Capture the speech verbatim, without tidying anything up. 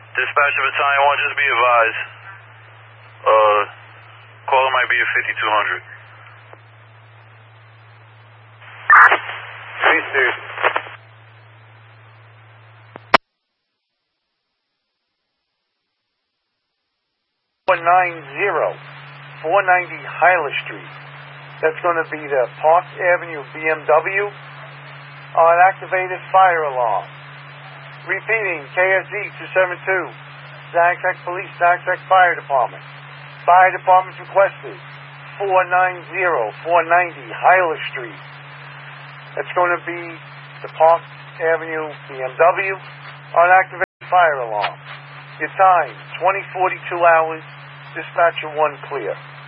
Dispatch of Battalion one, just be advised. Uh, caller might be at fifty-two hundred. Peace, dude. one ninety, four ninety Hyler Street. That's going to be the Park Avenue B M W on activated fire alarm. Repeating, K S Z two seventy-two, Zagatech Police, Zagatech Fire Department. Fire Department's requested four ninety, four ninety Hyler Street. That's going to be the Park Avenue B M W on activated fire alarm. Your time, twenty forty-two hours. Dispatcher one clear.